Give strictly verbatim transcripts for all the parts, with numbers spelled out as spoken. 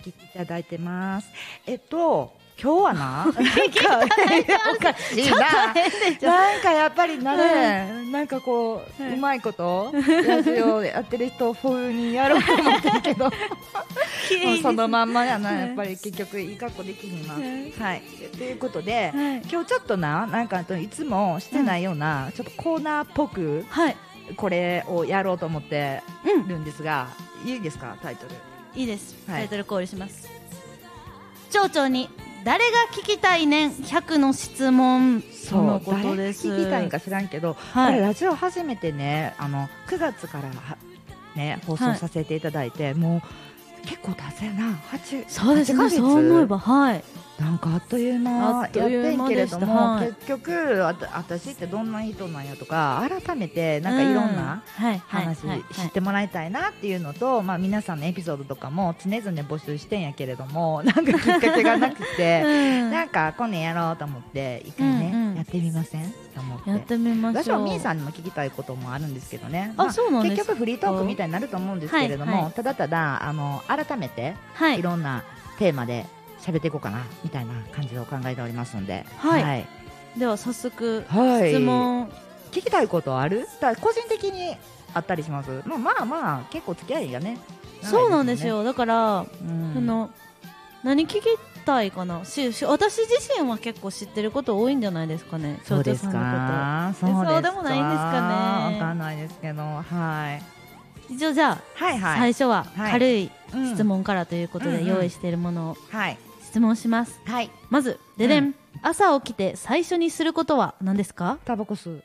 きいただいてます。えっと今日はな、なんかおかしいな、なんかやっぱりなね、なんかこう、うまいことラジオやってる人風にやろうと思ってるけどそのまんまやな、やっぱり結局いい格好できひんな。はいということで、今日ちょっとな、なんかいつもしてないようなちょっとコーナーっぽくこれをやろうと思ってるんですが、いいですか、タイトル。 いいです、タイトルコールします。町長に誰が聞きたいねんひゃくの質問。 そうのことです。誰が聞きたいんか知らんけど、はい、これラジオ初めてね、あのくがつからね放送させていただいて、はい、もう結構経つやな、はち、 そうですね、そう思えば、はい、 なんかあっという間やってんけれども、はい、結局あた私ってどんな人なんやとか改めてなんかいろんな話知ってもらいたいなっていうのと、まあ皆さんのエピソードとかも常々募集してんやけれども、なんかきっかけがなくて、うん、なんか今年やろうと思って一回ね、うんうん、やってみませんと思って。 やってみましょう。 私はみーさんにも聞きたいこともあるんですけどね、 あ、まあ、そうなんですか。 結局フリートークみたいになると思うんですけれども、はいはい、ただただあの改めて、はい、いろんなテーマで喋っていこうかなみたいな感じを考えておりますので、 はいはい、では早速、はい、質問聞きたいことある？だ個人的にあったりします？まあまあまあ結構付き合いがね。 そうなんですよ。だから、うん、その何聞きたいかな。しし私自身は結構知ってること多いんじゃないですかね。 そうですか。 そうですか。そうでもないんですかね。 わかんないですけど、はい。 一応じゃあ、はいはい、最初は軽い質問からということで用意しているものを、はい、質問します、はい、まずででん、うん、朝起きて最初にすることは何ですか？ タバコ吸う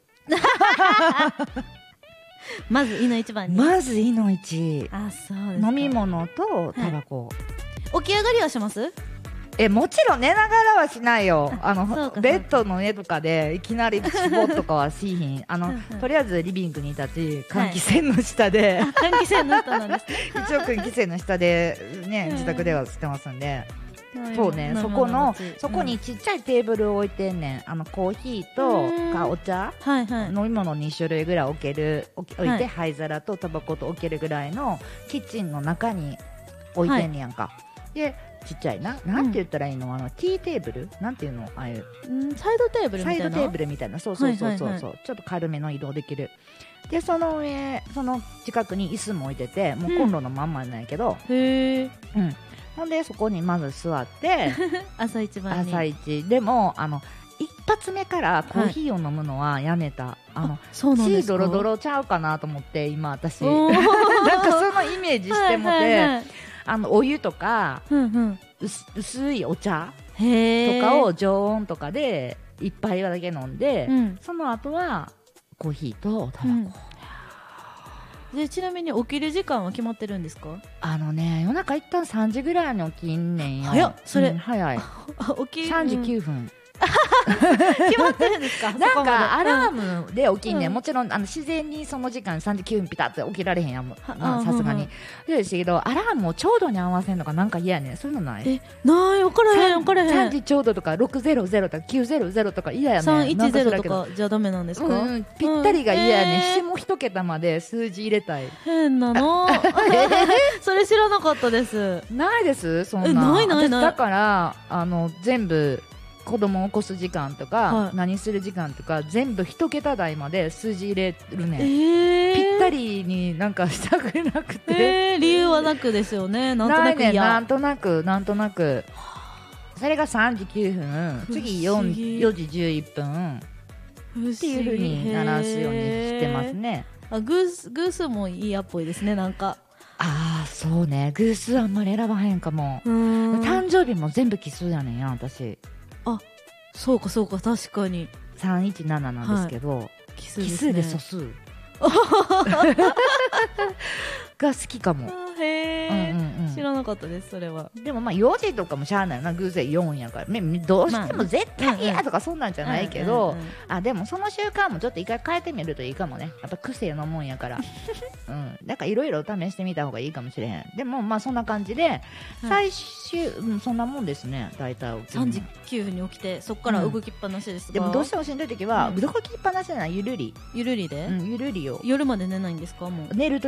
まずいの一番にまずいの一。 あ、そうですか。 飲み物とタバコ、 はい、起き上がりはします？ えもちろん寝ながらはしないよ。あのベッドの上とかでいきなり絞とかはしいひん。あのとりあえずリビングに立ち換気扇の下で、 はい、換気扇の下なんです、ね、 一応換気扇の下でね自宅ではしてますんで、そうね、そこのそこにちっちゃいテーブルを置いてんねん。あのコーヒーとかお茶、はいはい、飲み物に種類ぐらい置ける置いて、はい、灰皿とタバコと置けるぐらいのキッチンの中に置いてんねやんか、はい、でちっちゃいな、なんて言ったらいいの、うん、あのティーテーブルなんていうの、ああいう、 うん、サイドテーブルみたいな、 サイドテーブルみたいな、そうそうそうそう、はいはいはい、ちょっと軽めの移動できる。でその上、その近くに椅子も置いてて、もうコンロのまんまなんやけど、 うん、へー、 うん、ほんでそこにまず座って朝一番に朝一でもあの一発目からコーヒーを飲むのはやめた、はい、あのそうなんですか。血ドロドロちゃうかなと思って今私なんかそのイメージしてもて、はいはいはい、あのお湯とか、うんうん、薄, 薄いお茶とかを常温とかで一杯だけ飲んで、うん、その後はコーヒーとタバコ、 うん、でちなみに起きる時間は決まってるんですか？ あのね、夜中一旦さんじぐらいに起きんねんよ。 早っ、それ、 うん、早い起きさんじきゅうふん、うん決まってるんですか？ なんかアラームで起きんねん、うん、もちろんあの自然にその時間さんじきゅうふんピタッと起きられへんやん、さすがにですけど、アラームをちょうどに合わせるのがなんか嫌やねん。そういうのない？ え、ない、分からへん分からへん。 さんじちょうどとかろくぜろぜろとかきゅうぜろぜろとか嫌やねん。 さんいちぜろとかじゃダメなんですか？ うん、ぴったりが嫌やねん、うん、下一桁まで数字入れたい。 変なのそれ知らなかったです。 ないです、そんな。 え、ないないない。 だからあの全部子供を起こす時間とか、はい、何する時間とか全部一桁台まで数字入れるねん、えー、ぴったりになんかしたくなくて、 えー、理由はなくですよね。なんとなく嫌、 ね、なんとなくなんとなくそれがさんじきゅうふん、次 よじじゅういっぷんっていう風に鳴らすようにしてますね。 あ、偶数、偶数も嫌っぽいですね。なんかあー、そうね、偶数あんまり選ばへんかも。誕生日も全部奇数やねんや私。 あ、そうかそうか、確かにさんいちなななんですけど、はい、奇数ですね、奇数で素数が好きかも。 へー、うんうんうん、知らなかったですそれは。 でもまあよじとかもしゃあないな、偶然よんやからどうしても絶対嫌とかそんなんじゃないけど、うんうん、あでもその習慣もちょっと一回変えてみるといいかもね。やっぱ癖のもんやからうん、だからいろいろ試してみた方がいいかもしれへん。でもまあそんな感じで最終、うん、そんなもんですね。だいたいさんじきゅうふんに起きてそこから動きっぱなしですか？ うん、でもどうしてもしんどい時は、うん、動きっぱなしならゆるりゆるりで、 うん、ゆるりを夜まで寝ないんですか？もう寝ると